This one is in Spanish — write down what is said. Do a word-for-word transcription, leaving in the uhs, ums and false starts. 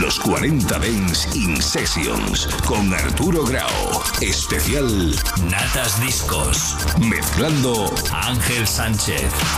Los cuarenta Dance In Sessions con Arturo Grau. Especial Natas Discos. Mezclando Ángel Sánchez.